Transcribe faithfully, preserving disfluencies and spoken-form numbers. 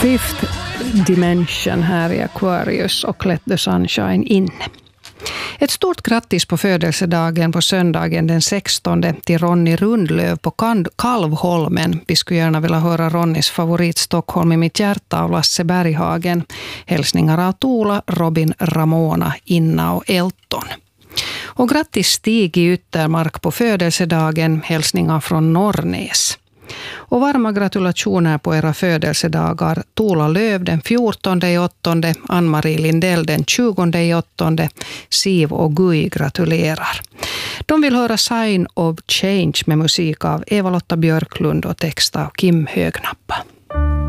Fifth Dimension här i Aquarius och Let the Sunshine inne. Ett stort grattis på födelsedagen på söndagen den sextonde till Ronny Rundlöv på Kalvholmen. Vi skulle gärna vilja höra Ronnys favorit Stockholm i mitt hjärta av Lasse Berghagen. Hälsningar av Tola, Robin, Ramona, Inna och Elton. Och grattis Stig i Yttermark på födelsedagen. Hälsningar från Norrnäs. Och varma gratulationer på era födelsedagar. Tola Löv den fjortonde i åttonde, Ann-Marie Lindell den tjugonde i åttonde, Siv och Gui gratulerar. De vill höra Sign of Change med musik av Eva-Lotta Björklund och text av Kim Högnappa.